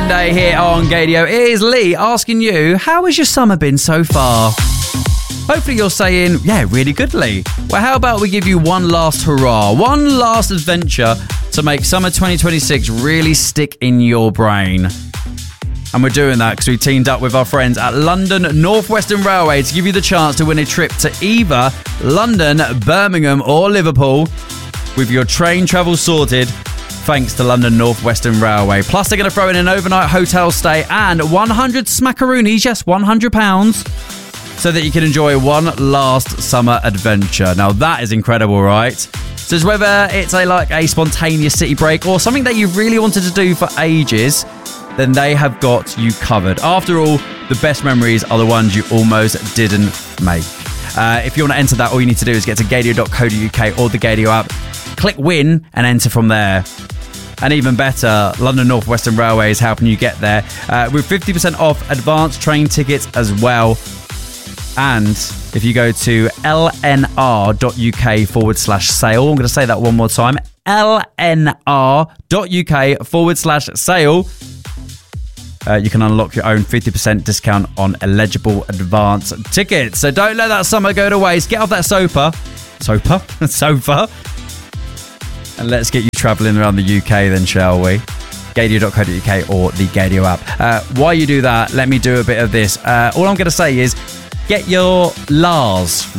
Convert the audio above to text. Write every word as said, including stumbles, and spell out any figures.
Monday here on Gaydio. It is Lee asking you, how has your summer been so far? Hopefully you're saying, yeah, really good, Lee. Well, how about we give you one last hurrah, one last adventure to make summer twenty twenty-six really stick in your brain. And we're doing that because we teamed up with our friends at London North Western Railway to give you the chance to win a trip to either London, Birmingham or Liverpool with your train travel sorted thanks to London North Western Railway. Plus, they're going to throw in an overnight hotel stay and one hundred smackaroonies, yes, one hundred pounds, so that you can enjoy one last summer adventure. Now, that is incredible, right? So it's whether it's a like a spontaneous city break or something that you've really wanted to do for ages, then they have got you covered. After all, the best memories are the ones you almost didn't make. Uh, if you want to enter that, all you need to do is get to gaydio dot co dot uk or the Gaydio app, click win and enter from there. And even better, London North Western Railway is helping you get there uh, with fifty percent off advanced train tickets as well. And if you go to lnr.uk forward slash sale, I'm going to say that one more time, lnr.uk forward slash sale, uh, you can unlock your own fifty percent discount on eligible advance tickets. So don't let that summer go to waste. Get off that sofa, sofa, sofa, and let's get you travelling around the U K then, shall we? gaydio dot co dot uk or the Gaydio app. Uh, while you do that, let me do a bit of this. Uh, all I'm going to say is get your Lars